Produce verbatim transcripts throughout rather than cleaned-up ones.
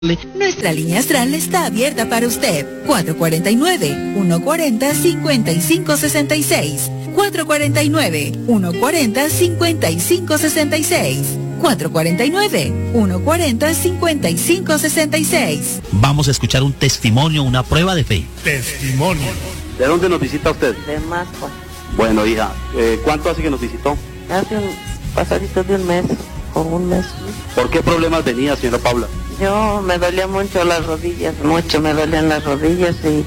Nuestra línea astral está abierta para usted. cuatro cuatro nueve, uno cuatro cero, cinco cinco seis seis. cuatro cuatro nueve, uno cuatro cero, cinco cinco seis seis. cuatro cuatro nueve, uno cuatro cero, cinco cinco seis seis. Vamos a escuchar un testimonio, una prueba de fe. Testimonio. ¿De dónde nos visita usted? De Mascua. Bueno, hija, eh, ¿cuánto hace que nos visitó? Hace un pasadito de un mes, o un mes. ¿Por qué problemas tenía, señora Paula? Yo me dolía mucho las rodillas, mucho me dolían las rodillas y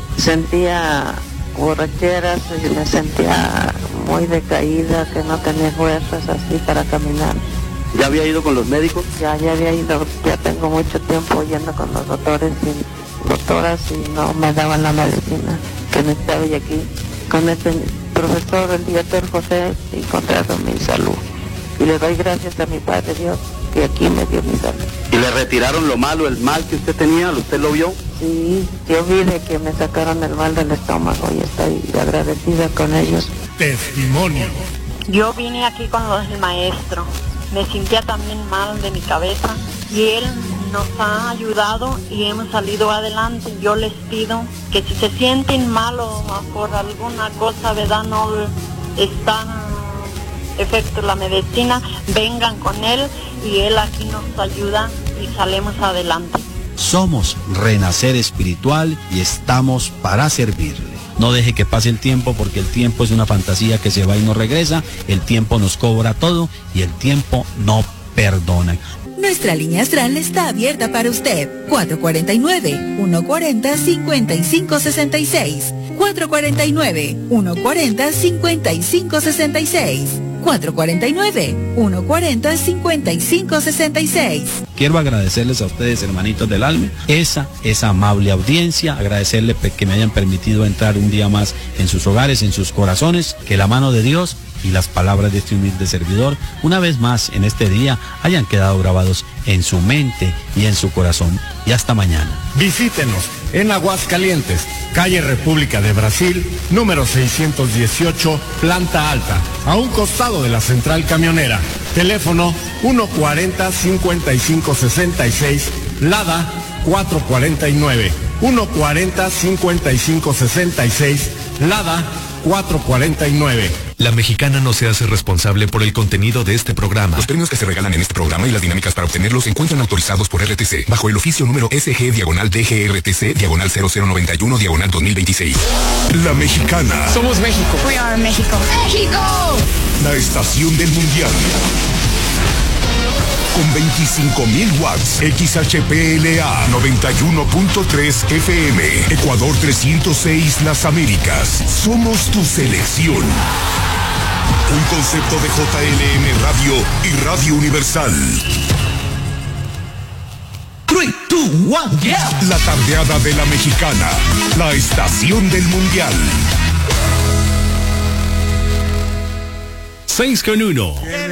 sentía borracheras y me sentía muy decaída, que no tenía fuerzas así para caminar. ¿Ya había ido con los médicos? Ya, ya había ido, ya tengo mucho tiempo yendo con los doctores y doctoras y no me daban la medicina que necesitaba, y aquí con este profesor, el director José, he encontrado mi salud. Y le doy gracias a mi Padre Dios que aquí me dio mi salud. ¿Y le retiraron lo malo, el mal que usted tenía? ¿Usted lo vio? Sí, yo vi de que me sacaron el mal del estómago y estoy agradecida con ellos. Testimonio. Yo vine aquí con los del maestro. Me sentía también mal de mi cabeza y él nos ha ayudado y hemos salido adelante. Yo les pido que si se sienten mal o por alguna cosa, ¿verdad? No está efecto la medicina, vengan con él y él aquí nos ayuda y salimos adelante. Somos Renacer Espiritual y estamos para servirle. No deje que pase el tiempo, porque el tiempo es una fantasía que se va y no regresa. El tiempo nos cobra todo y el tiempo no perdona. Nuestra línea astral está abierta para usted. cuatro cuatro nueve, uno cuatro cero, cinco cinco seis seis. cuatro cuatro nueve, uno cuatro cero, cinco cinco seis seis. cuatro cuatro nueve, uno cuatro cero, cinco cinco seis seis. Quiero agradecerles a ustedes, hermanitos del alma, esa, esa amable audiencia, agradecerles que me hayan permitido entrar un día más en sus hogares, en sus corazones, que la mano de Dios y las palabras de este humilde servidor, una vez más en este día, hayan quedado grabados en su mente y en su corazón. Y hasta mañana. Visítenos en Aguascalientes, calle República de Brasil, número seiscientos dieciocho, planta alta, a un costado de la central camionera. Teléfono uno cuatro cero, cinco cinco seis seis, Lada cuatro cuatro nueve, uno cuatro cero, cinco cinco seis seis, Lada cuatro cuatro nueve. La Mexicana no se hace responsable por el contenido de este programa. Los premios que se regalan en este programa y las dinámicas para obtenerlos se encuentran autorizados por R T C, bajo el oficio número S G diagonal D G R T C diagonal cero cero noventa y uno diagonal dos mil veintiséis. La Mexicana. Somos México. We are México. ¡México! La estación del mundial. Con veinticinco mil watts, X H P L A noventa y uno punto tres F M, Ecuador trescientos seis Las Américas. Somos tu selección. Un concepto de J L M Radio y Radio Universal. tres, dos, uno, yeah. La tardeada de la Mexicana, la estación del mundial. seis con uno.